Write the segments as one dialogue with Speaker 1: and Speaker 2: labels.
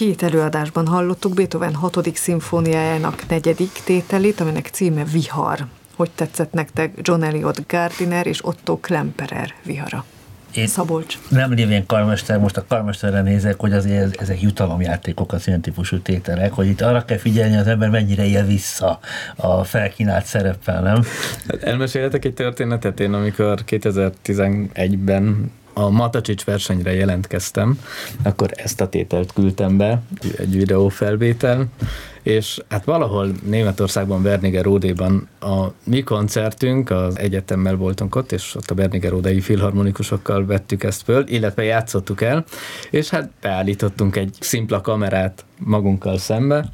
Speaker 1: két előadásban hallottuk Beethoven 6. szimfóniájának 4. tételét, aminek címe Vihar. Hogy tetszett nektek John Eliot Gardiner és Otto Klemperer vihara? Szabolcs.
Speaker 2: Nem lévén karmester, most a karmesterre nézek, hogy azért ezek jutalomjátékok, az ilyen típusú tételek, hogy itt arra kell figyelni az ember, mennyire él vissza a felkínált szereppel, nem?
Speaker 3: Elmesélhetek egy történetet, én amikor 2011-ben a Matacsics versenyre jelentkeztem, akkor ezt a tételt küldtem be, egy videófelvétel, és hát valahol Németországban, Wernigerode-ban a mi koncertünk, az egyetemmel voltunk ott, és ott a Wernigerodei filharmonikusokkal vettük ezt föl, illetve játszottuk el, és hát beállítottunk egy szimpla kamerát magunkkal szembe,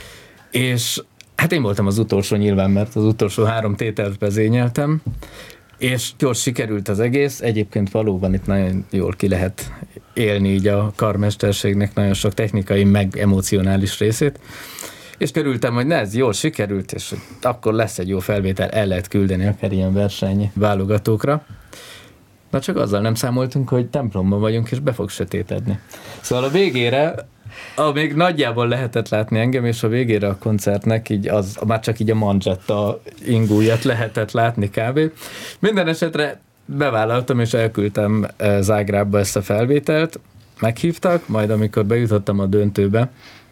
Speaker 3: és hát én voltam az utolsó nyilván, mert az utolsó 3 tételt vezényeltem, és jól sikerült az egész, egyébként valóban itt nagyon jól ki lehet élni így a karmesterségnek nagyon sok technikai, meg emocionális részét, és körültem, hogy ez jól sikerült, és akkor lesz egy jó felvétel, el lehet küldeni akár ilyen verseny válogatókra. Na csak azzal nem számoltunk, hogy templomban vagyunk, és be fog sötétedni. Szóval a végére, még nagyjából lehetett látni engem, és a végére a koncertnek így már csak így a manzsetta ingújat lehetett látni kb. Minden esetre bevállaltam, és elküldtem Zágrábba ezt a felvételt, meghívtak, majd amikor bejutottam a döntőbe,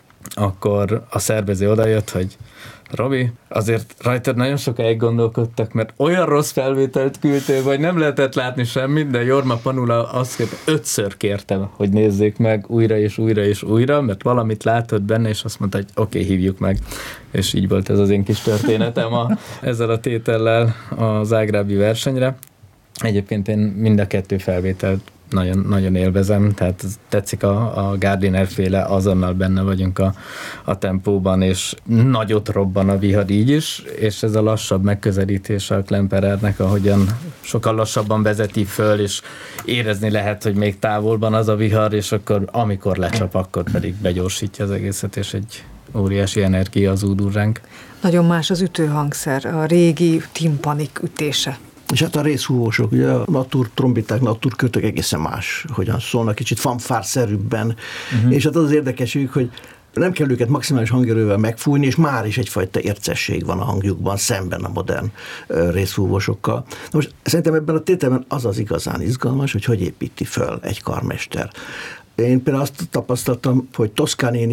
Speaker 3: akkor a szervező odajött, hogy Robi, azért rajtad nagyon sokáig gondolkodtak, mert olyan rossz felvételt küldtél, vagy nem lehetett látni semmit, de Jorma Panula azt kérte, 5-ször kértem, hogy nézzék meg újra és újra és újra, mert valamit látott benne, és azt mondta, hogy oké, hívjuk meg. És így volt ez az én kis történetem ezzel a tétellel a zágrábi versenyre. Egyébként én mind a 2 felvételt nagyon, nagyon élvezem, tehát tetszik a Gardiner féle, azonnal benne vagyunk a tempóban, és nagyot robban a vihar így is, és ez a lassabb megközelítés a Klemperernek, ahogyan sokkal lassabban vezeti föl, és érezni lehet, hogy még távolban az a vihar, és akkor amikor lecsap, akkor pedig begyorsítja az egészet, és egy óriási energia zúdul ránk.
Speaker 1: Nagyon más az ütőhangszer, a régi timpanik ütése.
Speaker 4: És hát a részhúvósok, ugye a natúr trombiták, natúr kötök egészen más, hogyan szólnak, kicsit fanfárszerűbben. És hát az érdekességük, hogy nem kell őket maximális hangerővel megfújni, és már is egyfajta ércesség van a hangjukban, szemben a modern részhúvósokkal. Most szerintem ebben a tételben az az igazán izgalmas, hogy építi föl egy karmester. Én például azt tapasztaltam, hogy Toscanini